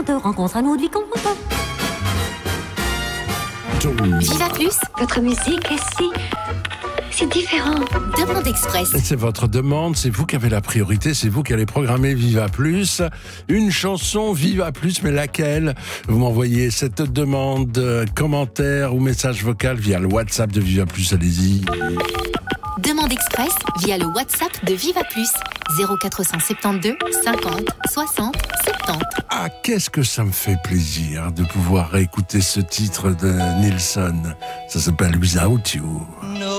te rencontre un autre vicomte. Viva Plus, Votre musique est si différente. Demande Express. C'est votre demande, c'est vous qui avez la priorité, c'est vous qui allez programmer Viva Plus. Une chanson Viva Plus, mais laquelle? Vous m'envoyez cette demande, commentaire ou message vocal via le WhatsApp de Viva Plus, allez-y. Demande Express via le WhatsApp de Viva Plus. 0472 50 60 70. Ah, qu'est-ce que ça me fait plaisir de pouvoir réécouter ce titre de Nilsson. Ça s'appelle Without You.